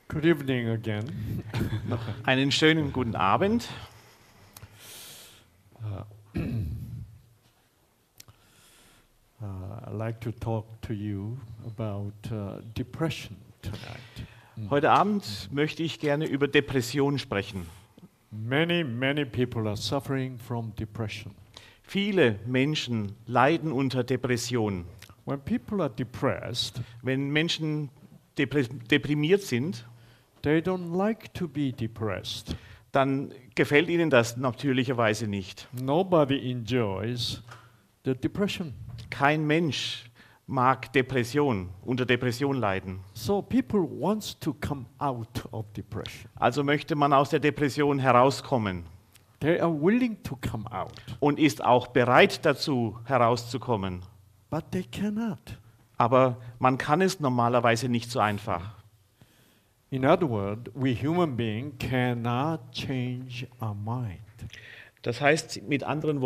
Good evening again. Noch einen schönen guten Abend. I'd like to talk to you about depression tonight. Heute Abend möchte ich gerne über Depression sprechen. Many people are suffering from depression. Viele Menschen leiden unter Depression. When people are depressed, Wenn Menschen deprimiert sind, they don't like to be depressed. dann gefällt ihnen das natürlicherweise nicht. Nobody enjoys the depression. Kein Mensch mag unter Depression leiden. So people wants to come out of depression. Also möchte man aus der Depression herauskommen They are willing to come out, und ist auch bereit dazu, herauszukommen. but they cannot. Aber man kann es normalerweise nicht so einfach. In other words, we human beings cannot change our mind. Das heißt mit anderen